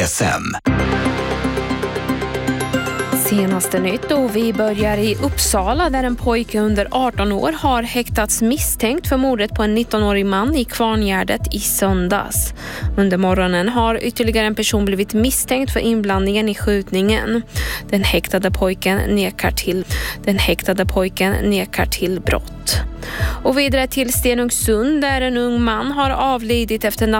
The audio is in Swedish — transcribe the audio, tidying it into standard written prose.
FM. Senaste nytt och vi börjar i Uppsala där en pojke under 18 år har häktats misstänkt för mordet på en 19-årig man i Kvarngärdet i söndags. Under morgonen har ytterligare en person blivit misstänkt för inblandningen i skjutningen. Den häktade pojken nekar till brott. Och vidare till Stenungsund där en ung man har avlidit efter